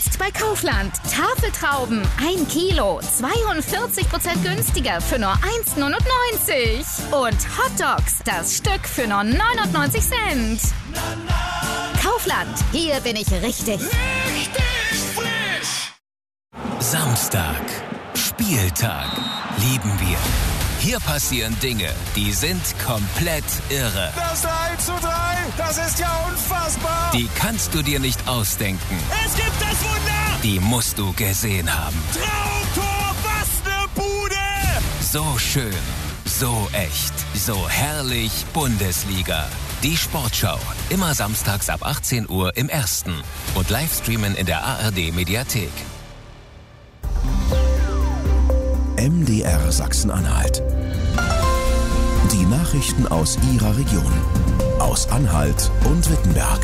Jetzt bei Kaufland. Tafeltrauben 1 Kilo, 42% günstiger für nur 1,99. Und Hotdogs, das Stück für nur 99 Cent. Kaufland, hier bin ich richtig. Richtig frisch! Samstag, Spieltag, lieben wir. Hier passieren Dinge, die sind komplett irre. Das 3:3, das ist ja unfassbar. Die kannst du dir nicht ausdenken. Es gibt das Wunder. Die musst du gesehen haben. Traumtor, was ne Bude. So schön, so echt, so herrlich Bundesliga. Die Sportschau, immer samstags ab 18 Uhr im Ersten und Livestreamen in der ARD-Mediathek. MDR Sachsen-Anhalt. Die Nachrichten aus Ihrer Region. Aus Anhalt und Wittenberg.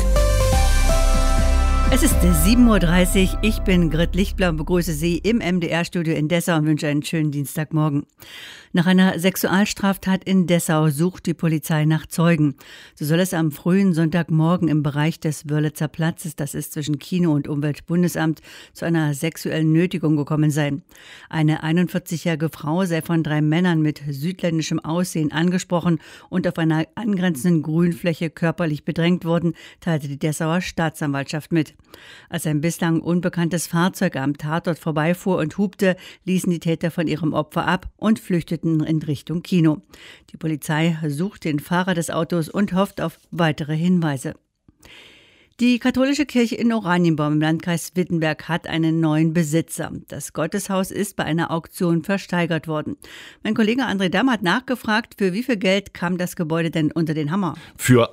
Es ist 7:30 Uhr. Ich bin Grit Lichtblau und begrüße Sie im MDR-Studio in Dessau und wünsche einen schönen Dienstagmorgen. Nach einer Sexualstraftat in Dessau sucht die Polizei nach Zeugen. So soll es am frühen Sonntagmorgen im Bereich des Wörlitzer Platzes, das ist zwischen Kino und Umweltbundesamt, zu einer sexuellen Nötigung gekommen sein. Eine 41-jährige Frau sei von 3 Männern mit südländischem Aussehen angesprochen und auf einer angrenzenden Grünfläche körperlich bedrängt worden, teilte die Dessauer Staatsanwaltschaft mit. Als ein bislang unbekanntes Fahrzeug am Tatort vorbeifuhr und hupte, ließen die Täter von ihrem Opfer ab und flüchteten in Richtung Kino. Die Polizei sucht den Fahrer des Autos und hofft auf weitere Hinweise. Die katholische Kirche in Oranienbaum im Landkreis Wittenberg hat einen neuen Besitzer. Das Gotteshaus ist bei einer Auktion versteigert worden. Mein Kollege André Damm hat nachgefragt, für wie viel Geld kam das Gebäude denn unter den Hammer? Für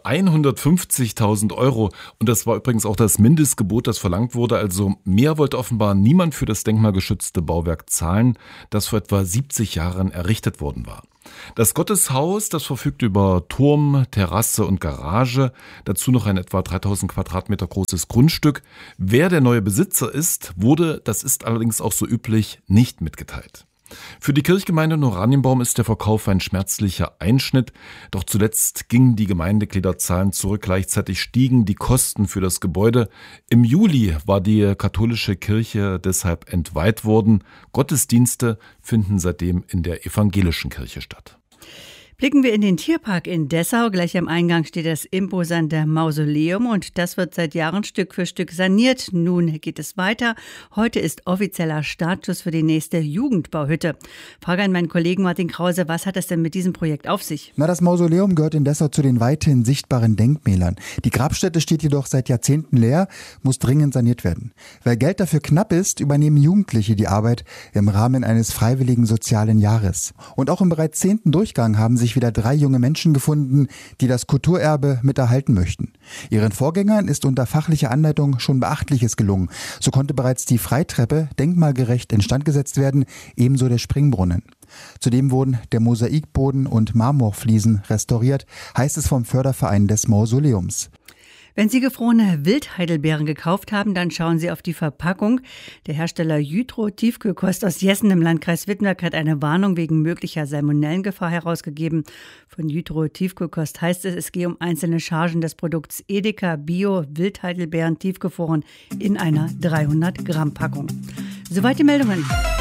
150.000 €. Und das war übrigens auch das Mindestgebot, das verlangt wurde. Also mehr wollte offenbar niemand für das denkmalgeschützte Bauwerk zahlen, das vor etwa 70 Jahren errichtet worden war. Das Gotteshaus, das verfügt über Turm, Terrasse und Garage, dazu noch ein etwa 3000 Quadratmeter großes Grundstück. Wer der neue Besitzer ist, das ist allerdings auch so üblich, nicht mitgeteilt. Für die Kirchgemeinde in Oranienbaum ist der Verkauf ein schmerzlicher Einschnitt. Doch zuletzt gingen die Gemeindegliederzahlen zurück. Gleichzeitig stiegen die Kosten für das Gebäude. Im Juli war die katholische Kirche deshalb entweiht worden. Gottesdienste finden seitdem in der evangelischen Kirche statt. Blicken wir in den Tierpark in Dessau. Gleich am Eingang steht das imposante Mausoleum und das wird seit Jahren Stück für Stück saniert. Nun geht es weiter. Heute ist offizieller Startschuss für die nächste Jugendbauhütte. Frage an meinen Kollegen Martin Krause, was hat es denn mit diesem Projekt auf sich? Das Mausoleum gehört in Dessau zu den weithin sichtbaren Denkmälern. Die Grabstätte steht jedoch seit Jahrzehnten leer, muss dringend saniert werden. Weil Geld dafür knapp ist, übernehmen Jugendliche die Arbeit im Rahmen eines freiwilligen sozialen Jahres. Und auch im bereits 10. Durchgang haben sich wieder 3 junge Menschen gefunden, die das Kulturerbe mit erhalten möchten. Ihren Vorgängern ist unter fachlicher Anleitung schon Beachtliches gelungen. So konnte bereits die Freitreppe denkmalgerecht instand gesetzt werden, ebenso der Springbrunnen. Zudem wurden der Mosaikboden und Marmorfliesen restauriert, heißt es vom Förderverein des Mausoleums. Wenn Sie gefrorene Wildheidelbeeren gekauft haben, dann schauen Sie auf die Verpackung. Der Hersteller Jytro Tiefkühlkost aus Jessen im Landkreis Wittenberg hat eine Warnung wegen möglicher Salmonellengefahr herausgegeben. Von Jytro Tiefkühlkost heißt es, es gehe um einzelne Chargen des Produkts Edeka Bio Wildheidelbeeren tiefgefroren in einer 300 Gramm Packung. Soweit die Meldungen.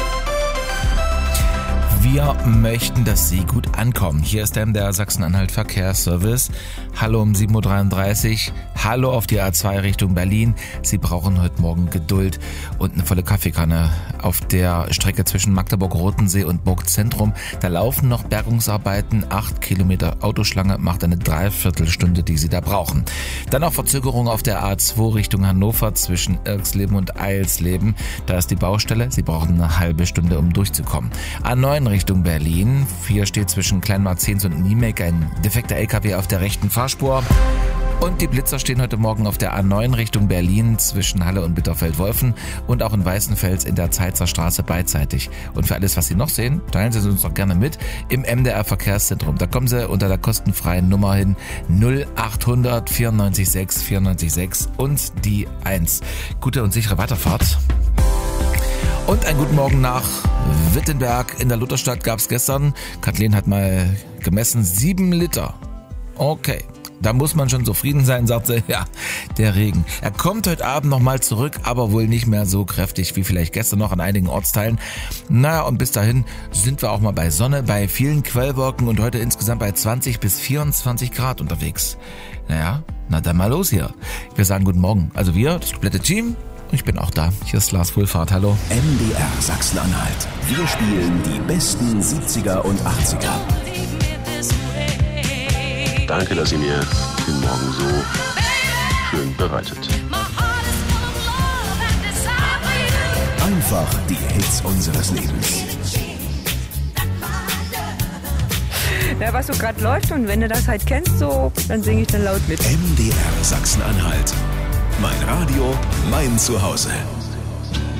Wir möchten, dass Sie gut ankommen. Hier ist der Sachsen-Anhalt Verkehrsservice. Hallo um 7:33 Uhr. Hallo auf die A2 Richtung Berlin. Sie brauchen heute Morgen Geduld und eine volle Kaffeekanne. Auf der Strecke zwischen Magdeburg-Rotensee und Burgzentrum, da laufen noch Bergungsarbeiten. 8 Kilometer Autoschlange macht eine Dreiviertelstunde, die Sie da brauchen. Dann auch Verzögerung auf der A2 Richtung Hannover zwischen Irxleben und Eilsleben. Da ist die Baustelle. Sie brauchen eine halbe Stunde, um durchzukommen. A9 Richtung Berlin. Hier steht zwischen Kleinmarzens und Niemek ein defekter LKW auf der rechten Fahrspur. Und die Blitzer stehen heute Morgen auf der A9 Richtung Berlin zwischen Halle und Bitterfeld-Wolfen und auch in Weißenfels in der Zeitzer Straße beidseitig. Und für alles, was Sie noch sehen, teilen Sie es uns doch gerne mit im MDR Verkehrszentrum. Da kommen Sie unter der kostenfreien Nummer hin 0800 94 6 94 6 und die 1. Gute und sichere Weiterfahrt. Und einen guten Morgen nach Wittenberg. In der Lutherstadt gab es gestern, Kathleen hat mal gemessen, 7 Liter. Okay. Da muss man schon zufrieden sein, sagt sie. Ja, der Regen. Er kommt heute Abend nochmal zurück, aber wohl nicht mehr so kräftig wie vielleicht gestern noch an einigen Ortsteilen. Naja, und bis dahin sind wir auch mal bei Sonne, bei vielen Quellwolken und heute insgesamt bei 20 bis 24 Grad unterwegs. Naja, na dann mal los hier. Wir sagen guten Morgen. Also wir, das komplette Team. Ich bin auch da. Hier ist Lars Wohlfahrt. Hallo. MDR Sachsen-Anhalt. Wir spielen die besten 70er und 80er. Danke, dass ihr mir den Morgen so schön bereitet. Einfach die Hits unseres Lebens. Ja, was so gerade läuft und wenn du das halt kennst, so, dann singe ich dann laut mit. MDR Sachsen-Anhalt. Mein Radio, mein Zuhause.